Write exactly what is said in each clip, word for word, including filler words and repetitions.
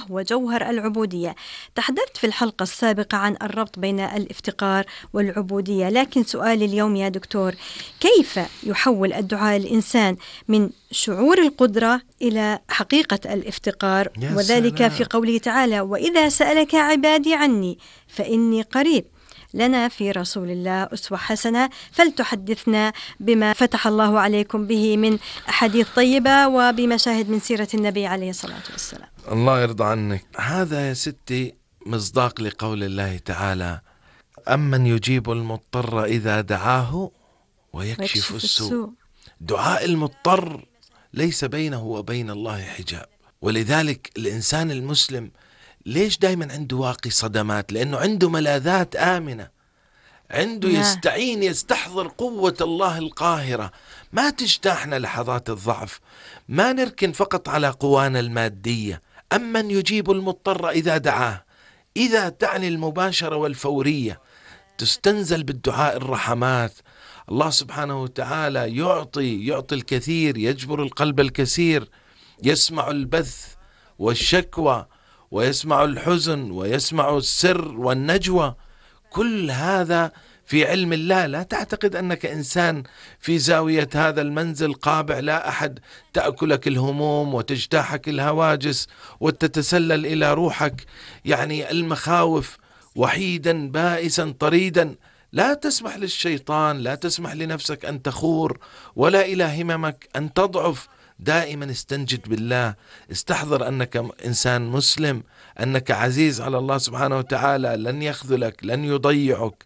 الله وجوهر العبودية. تحدثت في الحلقة السابقة عن الربط بين الافتقار والعبودية، لكن سؤالي اليوم يا دكتور، كيف يحول الدعاء الإنسان من شعور القدرة إلى حقيقة الافتقار، وذلك سلام. في قوله تعالى: وإذا سألك عبادي عني فإني قريب. لنا في رسول الله أسوة حسنة، فلتحدثنا بما فتح الله عليكم به من أحاديث طيبة وبمشاهد من سيرة النبي عليه الصلاة والسلام. الله يرضى عنك. هذا يا ستي مصداق لقول الله تعالى: أمن يجيب المضطر إذا دعاه ويكشف, ويكشف السوء. السوء. دعاء المضطر ليس بينه وبين الله حجاب، ولذلك الإنسان المسلم ليش دايما عنده واقي صدمات؟ لأنه عنده ملاذات آمنة، عنده يستعين يستحضر قوة الله القاهرة. ما تجتاحنا لحظات الضعف، ما نركن فقط على قوانا المادية. أمن يجيب المضطر إذا دعاه، إذا تعني المباشرة والفورية، تستنزل بالدعاء الرحمات. الله سبحانه وتعالى يعطي يعطي الكثير، يجبر القلب الكثير، يسمع البث والشكوى، ويسمع الحزن، ويسمع السر والنجوى. كل هذا في علم الله. لا تعتقد أنك إنسان في زاوية هذا المنزل قابع، لا أحد تأكلك الهموم وتجتاحك الهواجس وتتسلل إلى روحك يعني المخاوف، وحيدا بائسا طريدا. لا تسمح للشيطان، لا تسمح لنفسك أن تخور، ولا إلى هممك أن تضعف. دائما استنجد بالله، استحضر أنك إنسان مسلم، أنك عزيز على الله سبحانه وتعالى، لن يخذلك، لن يضيعك.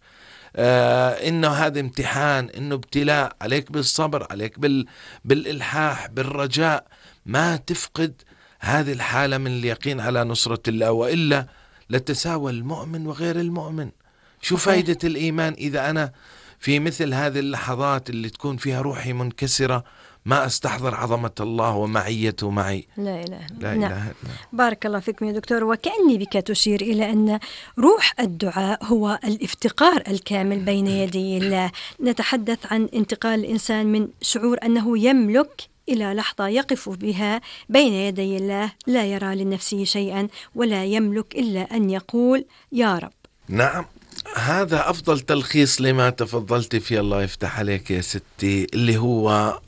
آه إنه هذا امتحان، إنه ابتلاء، عليك بالصبر، عليك بال بالإلحاح بالرجاء. ما تفقد هذه الحالة من اليقين على نصرة الله، وإلا لتساوى المؤمن وغير المؤمن. شو فايدة الإيمان إذا أنا في مثل هذه اللحظات اللي تكون فيها روحي منكسرة ما أستحضر عظمة الله ومعيته معي؟ لا إله لا نعم. إله إلا. بارك الله فيكم يا دكتور. وكأني بك تشير إلى أن روح الدعاء هو الافتقار الكامل بين يدي الله. نتحدث عن انتقال الإنسان من شعور أنه يملك إلى لحظة يقف بها بين يدي الله، لا يرى لنفسه شيئا ولا يملك إلا أن يقول يا رب. نعم، هذا أفضل تلخيص لما تفضلت فيه، الله يفتح عليك يا ستي، اللي هو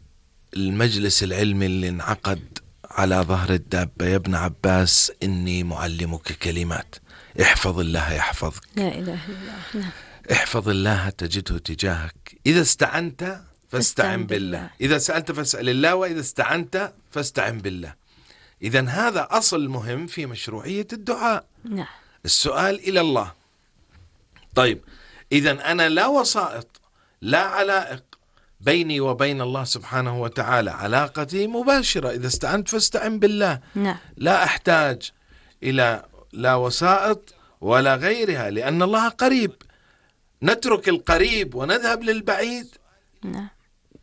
المجلس العلمي اللي انعقد على ظهر الدابة. يا ابن عباس إني معلمك كلمات، احفظ الله يحفظك. لا إله إلا الله. نعم. احفظ الله تجده تجاهك. إذا استعنت فاستعن بالله. بالله، إذا سألت فاسأل الله، وإذا استعنت فاستعن بالله. إذن هذا أصل مهم في مشروعية الدعاء. نعم. السؤال إلى الله. طيب، إذن أنا لا وسائط، لا علائق بيني وبين الله سبحانه وتعالى، علاقتي مباشرة. إذا استعنت فاستعن بالله. نعم. لا أحتاج إلى لا وسائط ولا غيرها، لأن الله قريب. نترك القريب ونذهب للبعيد. نعم.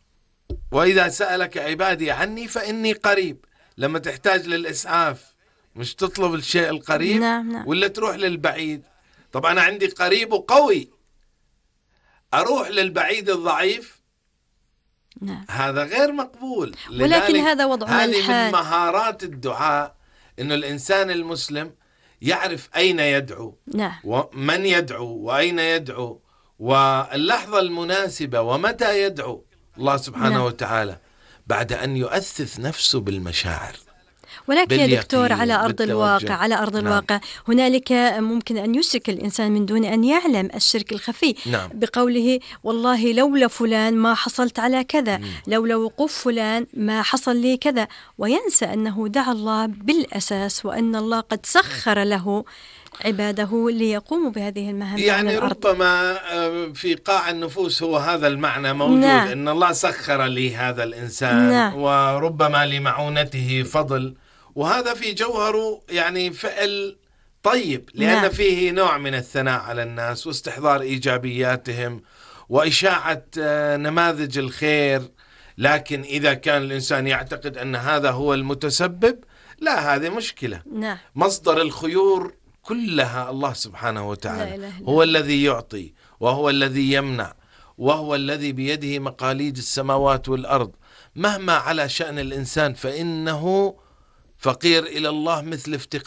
وإذا سألك عبادي عني فإني قريب. لما تحتاج للإسعاف مش تطلب الشيء القريب؟ نعم. نعم. ولا تروح للبعيد؟ طب أنا عندي قريب وقوي، أروح للبعيد الضعيف؟ نعم. هذا غير مقبول. ولكن هذا وضعنا هذه الحال. من مهارات الدعاء، إنه الإنسان المسلم يعرف أين يدعو. نعم. ومن يدعو وأين يدعو واللحظة المناسبة ومتى يدعو الله سبحانه نعم. وتعالى، بعد أن يؤثث نفسه بالمشاعر. ولكن يا دكتور على أرض الواقع على أرض نعم. الواقع هنالك ممكن أن يشرك الإنسان من دون أن يعلم الشرك الخفي. نعم. بقوله والله لولا فلان ما حصلت على كذا، مم. لولا وقوف فلان ما حصل لي كذا، وينسى أنه دعا الله بالأساس، وأن الله قد سخر له عباده ليقوموا بهذه المهام. يعني ربما في قاع النفوس هو هذا المعنى موجود. نعم. أن الله سخر لي هذا الإنسان. نعم. وربما لمعونته فضل، وهذا في جوهره يعني فعل طيب، لأن نعم. فيه نوع من الثناء على الناس واستحضار إيجابياتهم وإشاعة نماذج الخير. لكن إذا كان الإنسان يعتقد أن هذا هو المتسبب، لا، هذه مشكلة. نعم. مصدر الخيور كلها الله سبحانه وتعالى، هو الذي يعطي وهو الذي يمنع وهو الذي بيده مقاليد السماوات والأرض. مهما على شأن الإنسان فإنه فقير إلى الله مثل افتقار